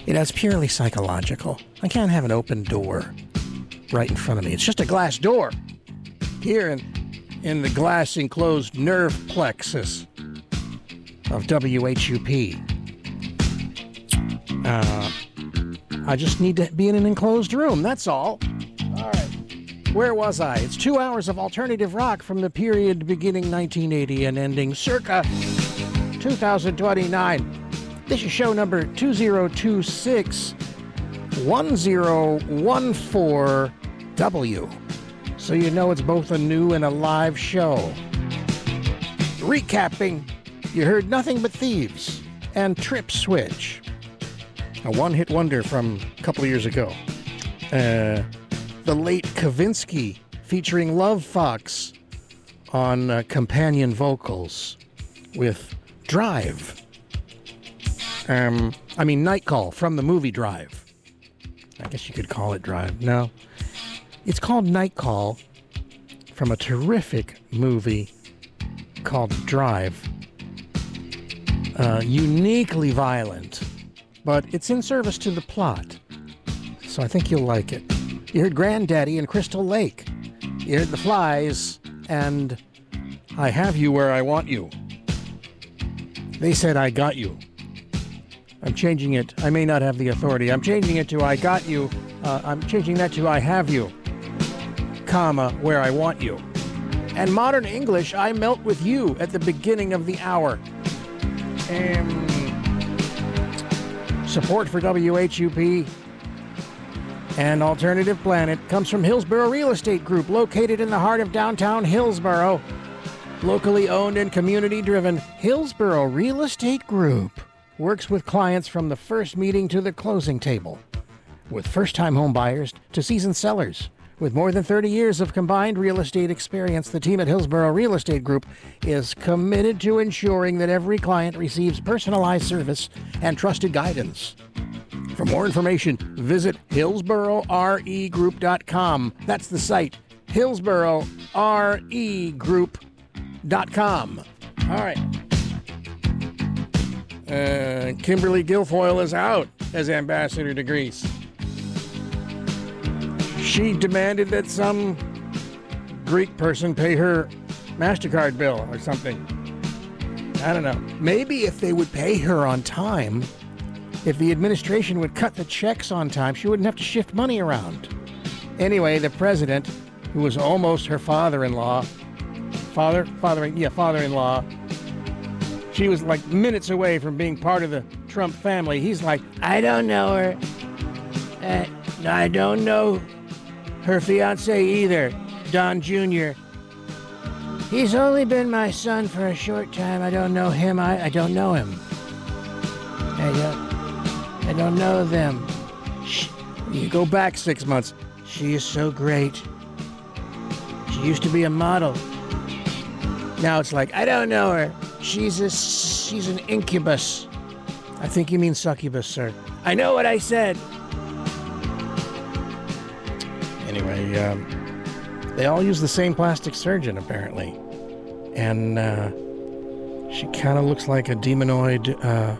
It's purely psychological. I can't have an open door right in front of me. It's just a glass door here in the glass enclosed nerve plexus of WHUP. I just need to be in an enclosed room, that's all. All right. Where was I? It's 2 hours of alternative rock from the period beginning 1980 and ending circa 2029. This is show number 2026-1014W. So you know it's both a new and a live show. Recapping, you heard Nothing But Thieves and Trip Switch, a one-hit wonder from a couple of years ago. The late Kavinsky featuring Love Fox on companion vocals with Drive. Night Call from the movie Drive. I guess you could call it Drive. No. It's called Night Call from a terrific movie called Drive. Uniquely violent, but it's in service to the plot. So I think you'll like it. You heard Granddaddy and Crystal Lake. You heard The Flies and I Have You Where I Want You. They said I Got You. I'm changing it. I may not have the authority. I'm changing it to I Got You. I'm changing that to I Have You, comma, Where I Want You. And modern English, I Melt With You at the beginning of the hour. Support for WHUP and Alternative Planet comes from Hillsborough Real Estate Group, located in the heart of downtown Hillsborough. Locally owned and community-driven, Hillsborough Real Estate Group works with clients from the first meeting to the closing table, with first-time home buyers to seasoned sellers. With more than 30 years of combined real estate experience, the team at Hillsborough Real Estate Group is committed to ensuring that every client receives personalized service and trusted guidance. For more information, visit HillsboroughREGroup.com. That's the site, HillsboroughREGroup.com. All right. Kimberly Guilfoyle is out as ambassador to Greece. She demanded that some Greek person pay her MasterCard bill or something. I don't know. Maybe if they would pay her on time, if the administration would cut the checks on time, she wouldn't have to shift money around. Anyway, the president, who was almost her father-in-law, father-in-law, she was like minutes away from being part of the Trump family. He's like, I don't know her. I don't know her fiance either, Don Jr. He's only been my son for a short time. I don't know him. I don't know him. I don't know them. You go back 6 months. She is so great. She used to be a model. Now it's like, I don't know her. She's an incubus. I think you mean succubus, sir. I know what I said. Anyway, they all use the same plastic surgeon, apparently. And she kind of looks like a demonoid,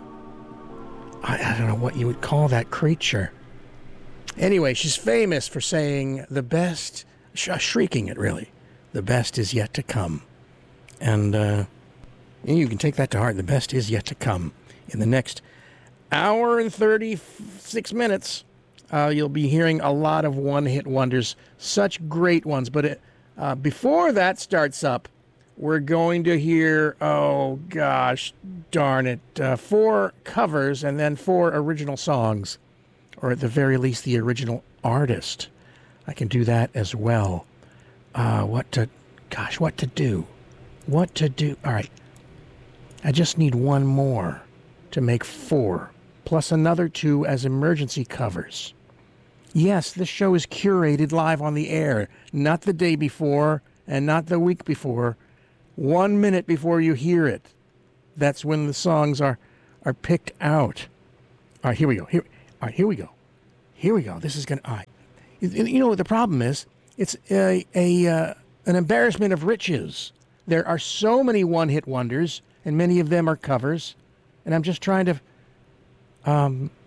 I don't know what you would call that creature. Anyway, she's famous for saying the best, shrieking it really, the best is yet to come. And you can take that to heart. The best is yet to come. In the next hour and 36 minutes, you'll be hearing a lot of one-hit wonders, such great ones. But before that starts up, we're going to hear, oh gosh, darn it, 4 covers and then 4 original songs, or at the very least, the original artist. I can do that as well. What to do? What to do? All right. I just need one more to make 4, plus another 2 as emergency covers. Yes, this show is curated live on the air, not the day before and not the week before. 1 minute before you hear it. That's when the songs are picked out. All right, here we go. Here we go. This is going to... All right. You know what the problem is? It's an embarrassment of riches. There are so many one-hit wonders, and many of them are covers. And I'm just trying to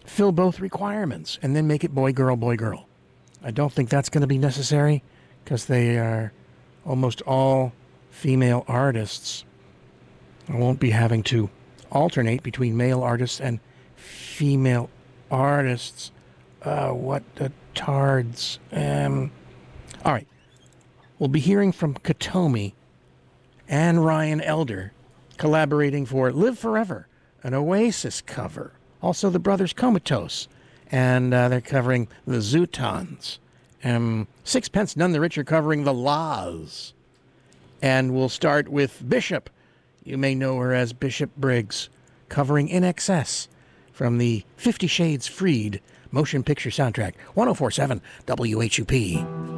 fill both requirements and then make it boy, girl, boy, girl. I don't think that's going to be necessary because they are almost all female artists. I won't be having to alternate between male artists and female artists. What the tards. All right. We'll be hearing from Katomi and Ryan Elder collaborating for Live Forever, an Oasis cover. Also, the Brothers Comatose, and they're covering the Zootons. Sixpence None the Richer covering the Laws. And we'll start with Bishop. You may know her as Bishop Briggs, covering In Excess from the 50 Shades Freed motion picture soundtrack. 104.7 WHUP.